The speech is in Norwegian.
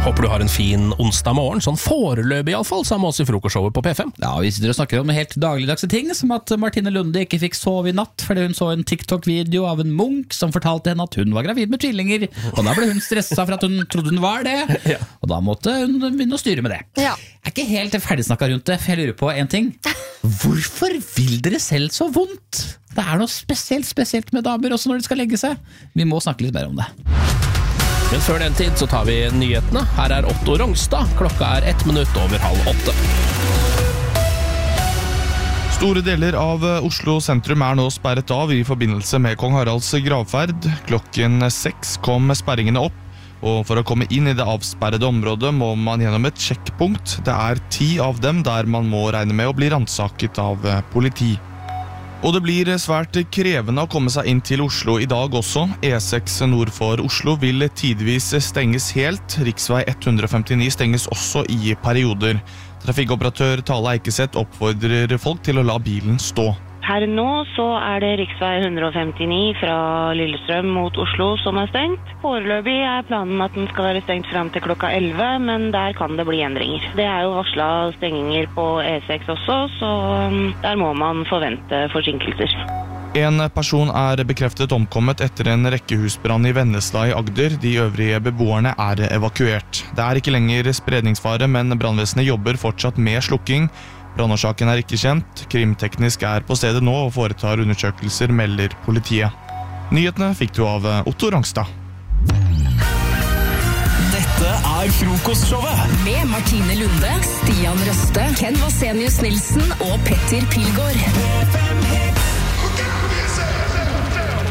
Håper du har en fin onsdag morgen, sånn foreløpig i alle fall, sammen med oss i frokostshowet på P5. Ja, vi sitter og snakker om helt dagligdagse ting, som at Martine Lunde ikke fikk sove i natt fordi hun så en TikTok-video av en munk som fortalte henne at hun var gravid med tvillinger, og da ble hun stresset for at hun trodde hun var det, og da måtte hun begynne å styre med det. Ja. Jeg er ikke helt ferdigsnakket rundt det, for jeg lurer på en ting. Hvorfor vil dere selv så vondt? Det er noe spesielt med damer også når de skal legge seg. Vi må snakke litt mer om det. Men før den tid så tar vi nyhetene. Her er Otto Rongstad. Klokka er 1 minutt over 7:30. Store deler av Oslo sentrum er nå sperret av i forbindelse med Kong Haralds gravferd. Klokken 6 kom sperringene opp, og for å komme inn i det avsperrede området må man gjennom et sjekkpunkt. Det er 10 av dem der man må regne med å bli rannsaket av politi. Og det blir svært krevende å komme seg inn til Oslo i dag også. E6 nord for Oslo vil tidvis stenges helt. Riksvei 159 stenges også i perioder. Trafikkoperatør Tale Eikeseth oppfordrer folk til å la bilen stå. Her nå så er det riksvei 159 fra Lillestrøm mot Oslo som er stengt. Foreløpig er planen at den skal være stengt frem til klokka 11, men der kan det bli endringer. Det er jo varslet stenginger på E6 også, så der må man forvente forsinkelser. En person er bekreftet omkommet etter en rekkehusbrann i Vennesla i Agder. De øvrige beboerne er evakuert. Det er ikke lenger spredningsfare, men brannvesenet jobber fortsatt med slukking. Brannårsaken er ikke kjent. Krimteknisk er på stedet nå og foretar undersøkelser, melder politiet. Nyhetene fikk du av Otto Rongstad. Dette er Frokostshowet med Martine Lunde, Stian Røste, Ken Vasenius Nilsen og Petter Pilgaard.